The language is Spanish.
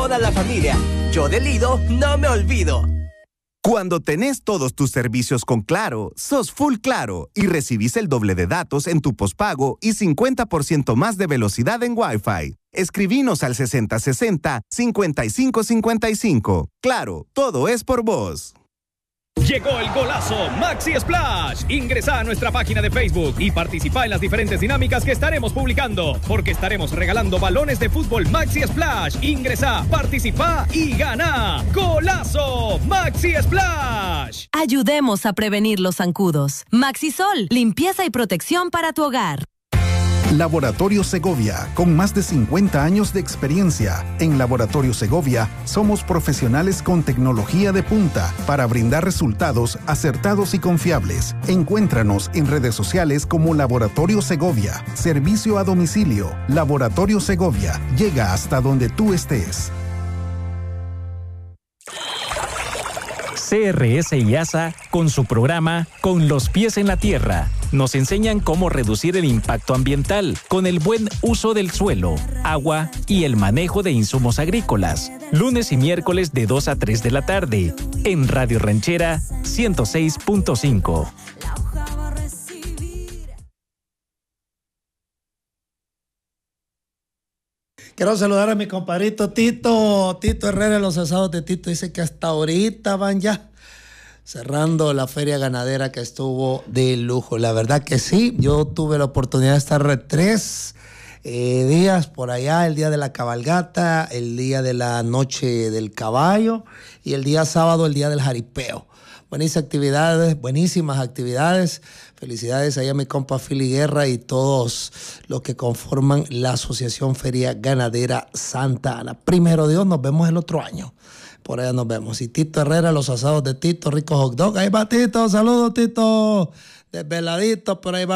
toda la familia. Yo de Lido no me olvido. Cuando tenés todos tus servicios con Claro, sos full Claro y recibís el doble de datos en tu pospago y 50% más de velocidad en Wi-Fi. Escribinos al 6060-5555. Claro, todo es por vos. Llegó el golazo Maxi Splash. Ingresa a nuestra página de Facebook y participa en las diferentes dinámicas que estaremos publicando, porque estaremos regalando balones de fútbol Maxi Splash. Ingresa, participa y gana. ¡Golazo Maxi Splash! Ayudemos a prevenir los zancudos. Maxisol, limpieza y protección para tu hogar. Laboratorio Segovia, con más de 50 años de experiencia. En Laboratorio Segovia somos profesionales con tecnología de punta para brindar resultados acertados y confiables. Encuéntranos en redes sociales como Laboratorio Segovia. Servicio a domicilio. Laboratorio Segovia. Llega hasta donde tú estés. CRS y ASA, con su programa Con los pies en la tierra, nos enseñan cómo reducir el impacto ambiental con el buen uso del suelo, agua y el manejo de insumos agrícolas. Lunes y miércoles de 2 a 3 de la tarde, en Radio Ranchera 106.5. Quiero saludar a mi compadrito Tito Herrera, los asados de Tito. Dice que hasta ahorita van ya cerrando la feria ganadera, que estuvo de lujo. La verdad que sí, yo tuve la oportunidad de estar 3 días por allá, el día de la cabalgata, el día de la noche del caballo y el día sábado, el día del jaripeo. Buenísimas actividades. Felicidades ahí a mi compa Philly Guerra y todos los que conforman la Asociación Feria Ganadera Santa Ana. Primero Dios, nos vemos el otro año. Por allá nos vemos. Y Tito Herrera, los asados de Tito, rico hot dog. Ahí va Tito, saludos Tito. Desveladito, por ahí va.